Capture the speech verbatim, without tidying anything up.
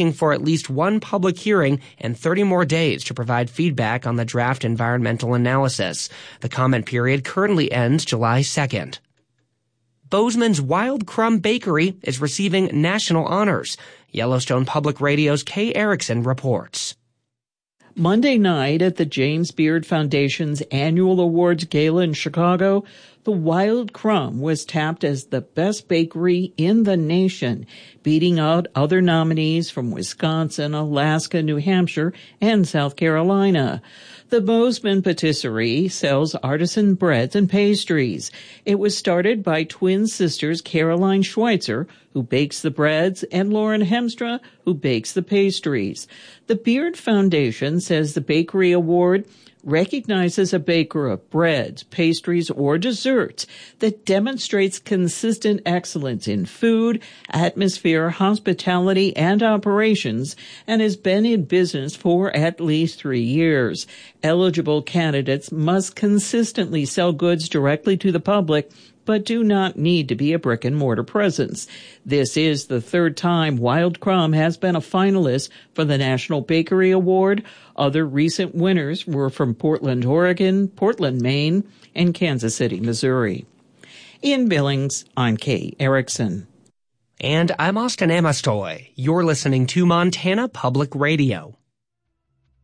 asking for at least one public hearing and thirty more days to provide feedback on the draft environmental analysis. The comment period currently ends July second. Bozeman's Wild Crumb Bakery is receiving national honors. Yellowstone Public Radio's Kay Erickson reports. Monday night at the James Beard Foundation's annual awards gala in Chicago, the Wild Crumb was tapped as the best bakery in the nation, beating out other nominees from Wisconsin, Alaska, New Hampshire, and South Carolina. The Bozeman Patisserie sells artisan breads and pastries. It was started by twin sisters Caroline Schweitzer, who bakes the breads, and Lauren Hemstra, who bakes the pastries. The Beard Foundation says the Bakery Award recognizes a baker of breads, pastries, or desserts that demonstrates consistent excellence in food, atmosphere, hospitality, and operations, and has been in business for at least three years. Eligible candidates must consistently sell goods directly to the public, but do not need to be a brick-and-mortar presence. This is the third time Wild Crumb has been a finalist for the National Bakery Award. Other recent winners were from Portland, Oregon, Portland, Maine, and Kansas City, Missouri. In Billings, I'm Kay Erickson. And I'm Austin Amastoy. You're listening to Montana Public Radio.